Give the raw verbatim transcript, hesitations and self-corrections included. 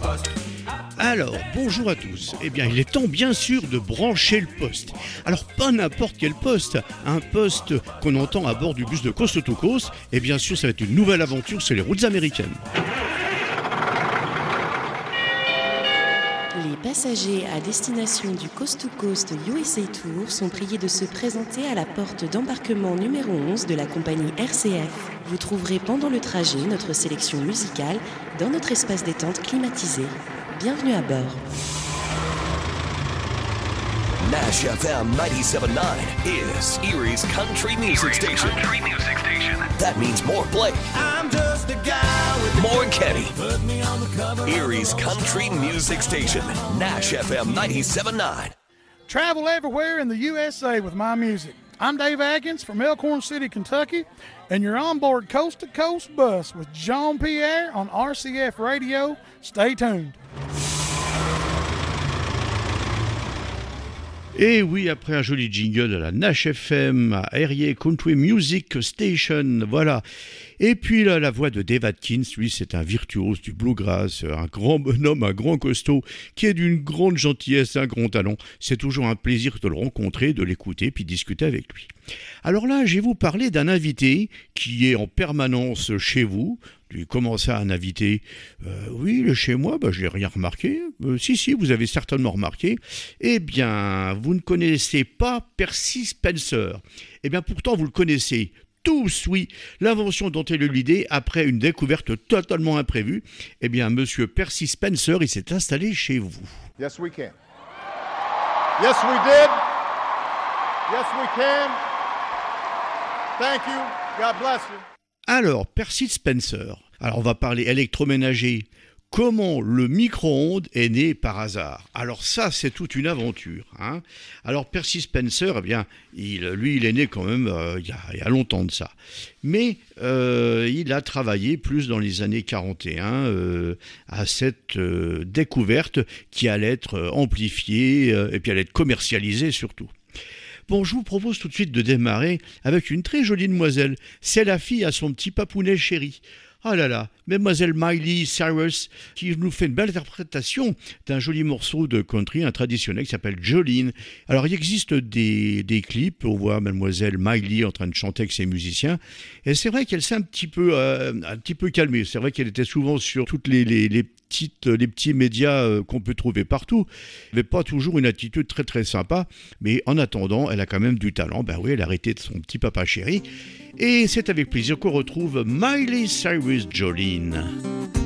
Alors, bonjour à tous. Eh bien, il est temps bien sûr de brancher le poste. Alors, pas n'importe quel poste, un poste qu'on entend à bord du bus de Coast to Coast. Et bien sûr, ça va être une nouvelle aventure sur les routes américaines. Les passagers à destination du Coast to Coast U S A Tour sont priés de se présenter à la porte d'embarquement numéro onze de la compagnie R C F. Vous trouverez pendant le trajet notre sélection musicale dans notre espace détente climatisé. Bienvenue à bord. Nash F M ninety-seven point nine is Erie's country music Erie's station. Country music station. That means more Blake, I'm just a guy with more Kenny. put me on the cover. Erie's country music station. Nash F M ninety-seven point nine. Travel everywhere in the U S A with my music. I'm Dave Atkins from Elkhorn City, Kentucky, and you're on board Coast to Coast Bus with Jean Pierre on R C F Radio. Stay tuned. Et oui, après un joli jingle de la Nash F M, à Erie Country Music Station, voilà. Et puis là, la voix de Dave Atkins, lui, c'est un virtuose du bluegrass, un grand bonhomme, un grand costaud, qui est d'une grande gentillesse, un grand talent. C'est toujours un plaisir de le rencontrer, de l'écouter, puis discuter avec lui. Alors là, je vais vous parler d'un invité qui est en permanence chez vous. Comment ça, un invité ? euh, Oui, le chez moi, bah, je n'ai rien remarqué. Euh, si, si, vous avez certainement remarqué. Eh bien, vous ne connaissez pas Percy Spencer. Eh bien, pourtant, vous le connaissez tous, oui. L'invention dont est l'idée après une découverte totalement imprévue. Eh bien, monsieur Percy Spencer, il s'est installé chez vous. Yes, we can. Yes, we did. Yes, we can. Thank you. God bless you. Alors, Percy Spencer. Alors, on va parler électroménager. Comment le micro-ondes est né par hasard ? Alors ça, c'est toute une aventure. Hein. Alors, Percy Spencer, eh bien, il, lui, il est né quand même euh, il, y a, il y a longtemps de ça. Mais euh, il a travaillé plus dans les années quarante et un euh, à cette euh, découverte qui allait être amplifiée euh, et puis allait être commercialisée surtout. Bon, je vous propose tout de suite de démarrer avec une très jolie demoiselle. C'est la fille à son petit papounet chéri. Ah là là, Mademoiselle Miley Cyrus, qui nous fait une belle interprétation d'un joli morceau de country, un traditionnel qui s'appelle Jolene. Alors, il existe des, des clips, on voit Mademoiselle Miley en train de chanter avec ses musiciens, et c'est vrai qu'elle s'est un petit peu, euh, un petit peu calmée. C'est vrai qu'elle était souvent sur toutes les, les, les petites, les petits médias euh, qu'on peut trouver partout. Elle n'avait pas toujours une attitude très très sympa, mais en attendant, elle a quand même du talent. Ben oui, elle a arrêté de son petit papa chéri. Et c'est avec plaisir qu'on retrouve Miley Cyrus Jolene.